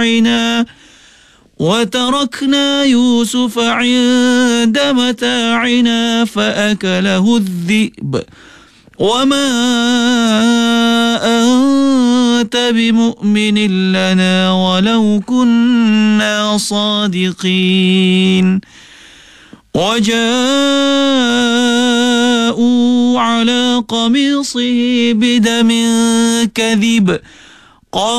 وتركنا يوسف عند متاعنا فأكله الذئب وما أنت بمؤمن لنا ولو كنا صادقين وجاءوا على قميصه بدم كذب